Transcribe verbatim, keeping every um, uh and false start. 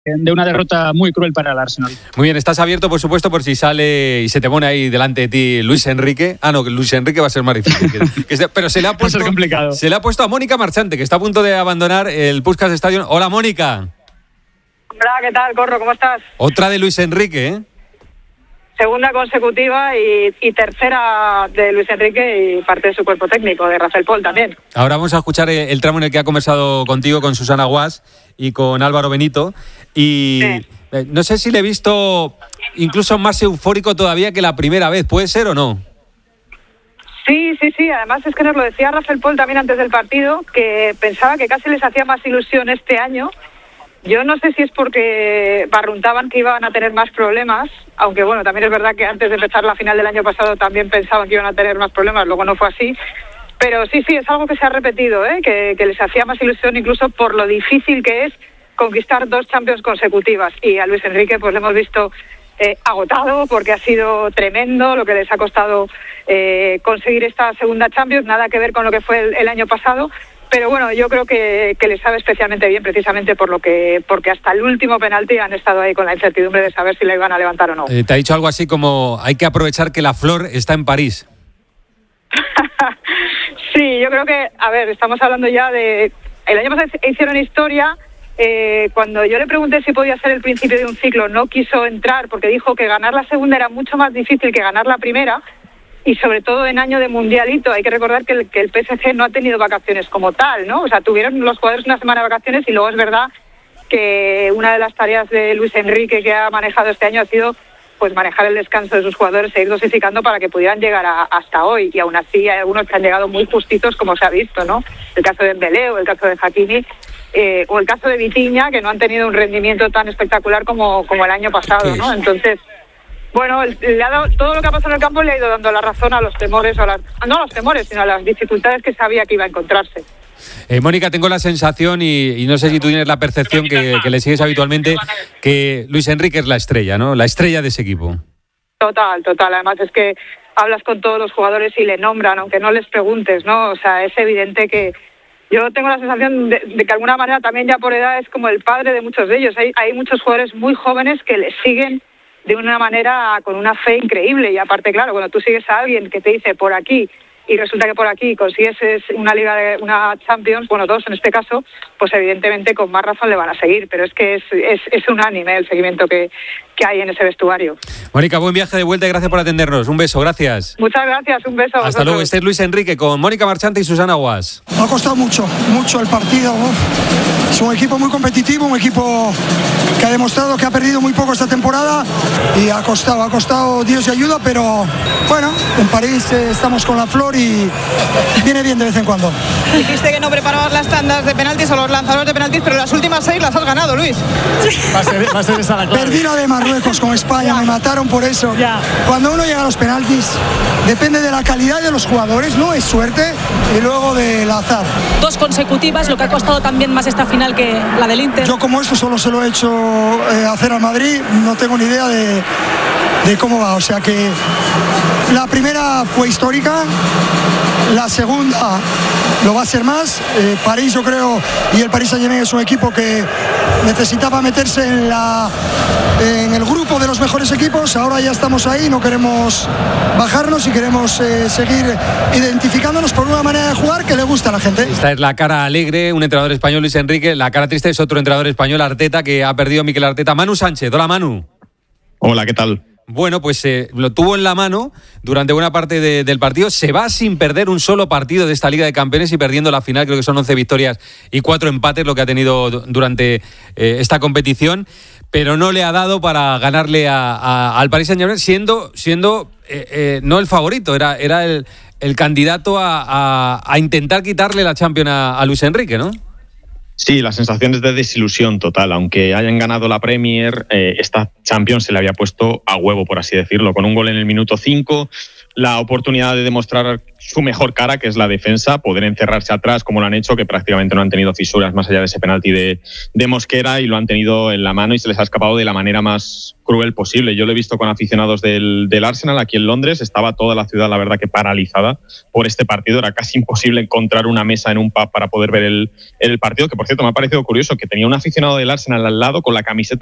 de una derrota muy cruel para el Arsenal. Muy bien, estás abierto, por supuesto, por si sale y se te pone ahí delante de ti Luis Enrique. Ah, no, que Luis Enrique va a ser más difícil. Que, que se, pero se le ha puesto, complicado. Se le ha puesto a Mónica Marchante, que está a punto de abandonar el Puskás Stadium. Hola, Mónica. Hola, ¿qué tal, Corro? ¿Cómo estás? Otra de Luis Enrique, ¿eh? Segunda consecutiva y, y tercera de Luis Enrique y parte de su cuerpo técnico, de Rafael Pol también. Ahora vamos a escuchar el tramo en el que ha conversado contigo, con Susana Guas y con Álvaro Benito. Y sí. eh, no sé si le he visto incluso más eufórico todavía que la primera vez. ¿Puede ser o no? Sí, sí, sí. Además es que nos lo decía Rafael Pol también antes del partido, que pensaba que casi les hacía más ilusión este año. Yo no sé si es porque barruntaban que iban a tener más problemas, aunque bueno, también es verdad que antes de empezar la final del año pasado también pensaban que iban a tener más problemas, luego no fue así. Pero sí, sí, es algo que se ha repetido, ¿eh? que, que les hacía más ilusión incluso por lo difícil que es conquistar dos Champions consecutivas. Y a Luis Enrique pues lo hemos visto eh, agotado porque ha sido tremendo lo que les ha costado eh, conseguir esta segunda Champions, nada que ver con lo que fue el, el año pasado. Pero bueno, yo creo que, que les sabe especialmente bien precisamente por lo que porque hasta el último penalti han estado ahí con la incertidumbre de saber si la iban a levantar o no. Eh, te ha dicho algo así como hay que aprovechar que la flor está en París. Sí, yo creo que, a ver, estamos hablando ya de... El año pasado hicieron historia, eh, cuando yo le pregunté si podía ser el principio de un ciclo, no quiso entrar porque dijo que ganar la segunda era mucho más difícil que ganar la primera. Y sobre todo en año de mundialito, hay que recordar que el, que el P S G no ha tenido vacaciones como tal, ¿no? O sea, tuvieron los jugadores una semana de vacaciones y luego es verdad que una de las tareas de Luis Enrique que ha manejado este año ha sido pues manejar el descanso de sus jugadores e ir dosificando para que pudieran llegar a, hasta hoy. Y aún así hay algunos que han llegado muy justitos, como se ha visto, ¿no? El caso de Dembélé o el caso de Hakimi eh, o el caso de Vitinha, que no han tenido un rendimiento tan espectacular como, como el año pasado, ¿no? Entonces... Bueno, le ha dado, todo lo que ha pasado en el campo le ha ido dando la razón a los temores, a las, no a los temores, sino a las dificultades que sabía que iba a encontrarse. Eh, Mónica, tengo la sensación, y, y no sé si tú tienes la percepción que, que le sigues habitualmente, que Luis Enrique es la estrella, ¿no? La estrella de ese equipo. Total, total. Además es que hablas con todos los jugadores y le nombran, aunque no les preguntes, ¿no? O sea, es evidente que yo tengo la sensación de, de que de alguna manera también ya por edad es como el padre de muchos de ellos. Hay, hay muchos jugadores muy jóvenes que le siguen de una manera con una fe increíble. Y aparte, claro, cuando tú sigues a alguien que te dice por aquí y resulta que por aquí consigues una liga de una Champions, bueno, dos en este caso, pues evidentemente con más razón le van a seguir. Pero es que es, es, es unánime el seguimiento que, que hay en ese vestuario. Mónica, buen viaje de vuelta y gracias por atendernos. Un beso, gracias. Muchas gracias, un beso. Hasta vosotros. Luego. Este es Luis Enrique con Mónica Marchante y Susana Guas. Me ha costado mucho, mucho el partido, ¿no? Es un equipo muy competitivo, un equipo que ha demostrado que ha perdido muy poco esta temporada y ha costado, ha costado Dios y ayuda, pero bueno, en París eh, estamos con la flor y viene bien de vez en cuando. Dijiste que no preparabas las tandas de penaltis o los lanzadores de penaltis, pero las últimas seis las has ganado, Luis. Va a ser, va a ser esa la clave. Perdí la de Marruecos con España, ya. Me mataron por eso. Ya. Cuando uno llega a los penaltis, depende de la calidad de los jugadores, no es suerte, y luego del azar. Dos consecutivas, lo que ha costado también más esta final que la del Inter. Yo como esto solo se lo he hecho eh, hacer al Madrid, no tengo ni idea de, de cómo va, o sea que la primera fue histórica, la segunda lo va a ser más. eh, París, yo creo, y el Paris Saint-Germain es un equipo que necesitaba meterse en, la, en el grupo de los mejores equipos. Ahora ya estamos ahí, no queremos bajarnos y queremos eh, seguir identificándonos por una manera de jugar que le gusta a la gente. Esta es la cara alegre, un entrenador español, Luis Enrique. La cara triste es otro entrenador español, Arteta, que ha perdido Mikel Arteta. Manu Sánchez, hola Manu. Hola, ¿qué tal? Bueno, pues eh, lo tuvo en la mano durante buena parte de, del partido. Se va sin perder un solo partido de esta Liga de Campeones y perdiendo la final. Creo que son once victorias y cuatro empates lo que ha tenido durante eh, esta competición. Pero no le ha dado para ganarle a, a, al Paris Saint-Germain, siendo, siendo eh, eh, no el favorito, era, era el, el candidato a, a, a intentar quitarle la Champions a, a Luis Enrique, ¿no? Sí, la sensación es de desilusión total. Aunque hayan ganado la Premier, eh, esta Champions se le había puesto a huevo, por así decirlo, con un gol en el minuto cinco, la oportunidad de demostrar su mejor cara, que es la defensa, poder encerrarse atrás como lo han hecho, que prácticamente no han tenido fisuras más allá de ese penalti de, de Mosquera, y lo han tenido en la mano y se les ha escapado de la manera más cruel posible. Yo lo he visto con aficionados del, del Arsenal aquí en Londres, estaba toda la ciudad, la verdad, que paralizada por este partido. Era casi imposible encontrar una mesa en un pub para poder ver el, el partido, que por cierto me ha parecido curioso que tenía un aficionado del Arsenal al lado con la camiseta